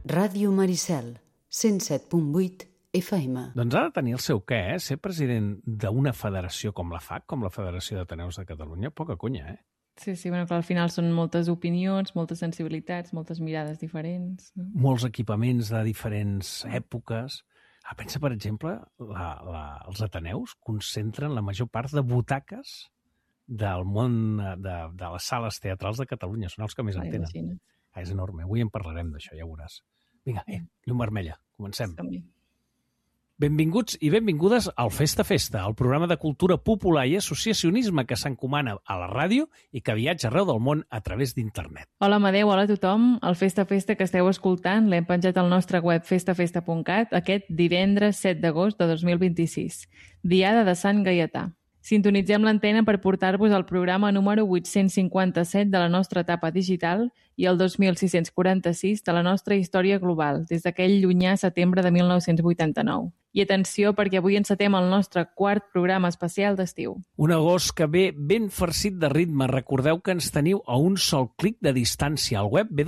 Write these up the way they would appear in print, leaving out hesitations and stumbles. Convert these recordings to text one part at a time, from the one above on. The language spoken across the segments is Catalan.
Ràdio Maricel, 107.8 FM. Doncs ha de tenir el seu què, ser president d'una federació com la FAC, com la Federació d'Ateneus de Catalunya, poca conya, Sí, bueno, clar, al final són moltes opinions, moltes sensibilitats, moltes mirades diferents. No? Molts equipaments de diferents èpoques. Pensa, per exemple, els Ateneus concentren la major part de butaques del món de les sales teatrals de Catalunya. Són els que més en tenen. És enorme. Avui en parlarem d'això, ja ho veuràs. Vinga, llum vermella. Comencem. Benvinguts i benvingudes al Festa Festa, el programa de cultura popular i associacionisme que s'encomana a la ràdio i que viatja arreu del món a través d'internet. Hola Amadeu, hola a tothom. El Festa Festa que esteu escoltant l'hem penjat al nostre web festafesta.cat aquest divendres 7 d'agost de 2026, diada de Sant Gaietà. Sintonitzem l'antena per portar-vos el programa número 857 de la nostra etapa digital i el 2646 de la nostra història global, des d'aquell llunyà setembre de 1989. I atenció, perquè avui encetem el nostre quart programa especial d'estiu. Un agost que ve ben farcit de ritme. Recordeu que ens teniu a un sol clic de distància al web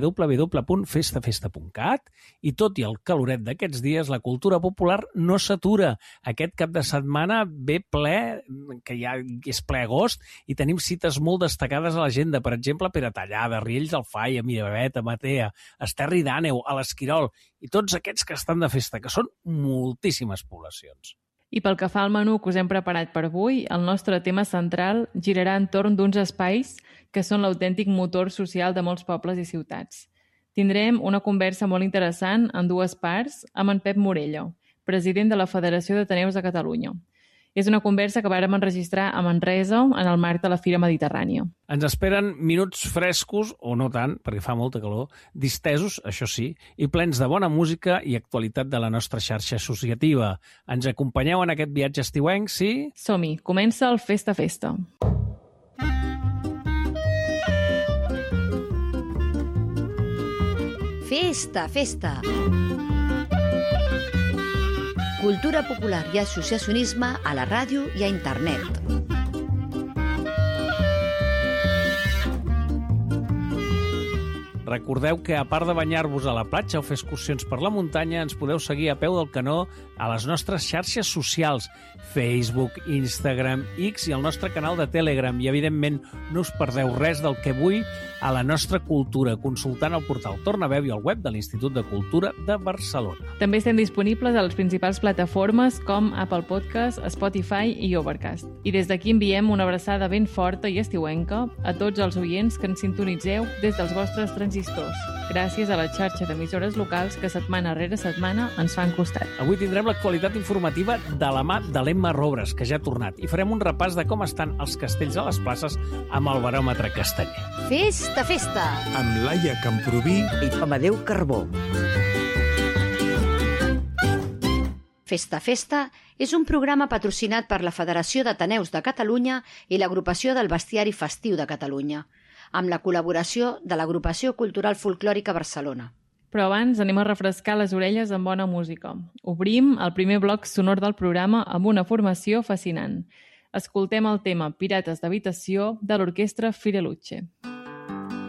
www.festafesta.cat i tot i el caloret d'aquests dies, la cultura popular no s'atura. Aquest cap de setmana ve ple, que ja és ple agost, i tenim cites molt destacades a l'agenda. Per exemple, a Peratallada, a Riells del Fai, a Miravet, a Matea, a Esterri d'Àneu, a l'Esquirol, i tots aquests que estan de festa, que són moltíssimes poblacions. I pel que fa al menú que us hem preparat per avui, el nostre tema central girarà entorn d'uns espais que són l'autèntic motor social de molts pobles i ciutats. Tindrem una conversa molt interessant en dues parts amb en Pep Morello, president de la Federació d'Ateneus de Catalunya. És una conversa que vàrem enregistrar a Manresa en el marc de la Fira Mediterrània. Ens esperen minuts frescos, o no tant, perquè fa molta calor, distesos, això sí, i plens de bona música i actualitat de la nostra xarxa associativa. Ens acompanyeu en aquest viatge estiuenc, sí? Som-hi, comença el Festa Festa. Festa, festa! Cultura popular i associacionisme a la ràdio i a internet. Recordeu que, a part de banyar-vos a la platja o fer excursions per la muntanya, ens podeu seguir a peu del canó a les nostres xarxes socials, Facebook, Instagram, X i el nostre canal de Telegram. I, evidentment, no us perdeu res del que vull a la nostra cultura, consultant el portal Tornaveu i el web de l'Institut de Cultura de Barcelona. També estem disponibles a les principals plataformes com Apple Podcast, Spotify i Overcast. I des d'aquí enviem una abraçada ben forta i estiuenca a tots els oients que ens sintonitzeu des dels vostres transistors. Gràcies a la xarxa d'emissores locals que setmana rere setmana ens fan costat. Avui tindrem l'actualitat informativa de la mà de l'Emma Robres, que ja ha tornat, i farem un repàs de com estan els castells a les places amb el baròmetre casteller. Festa, festa! Amb Laia Camproví I Amadeu Carbó. Festa, festa és un programa patrocinat per la Federació d'Ateneus de Catalunya i l'Agrupació del Bestiari Festiu de Catalunya, amb la col·laboració de l'Agrupació Cultural Folclòrica Barcelona. Però abans anem a refrescar les orelles amb bona música. Obrim el primer bloc sonor del programa amb una formació fascinant. Escoltem el tema Pirates d'Habitació de l'orquestra Fireluce.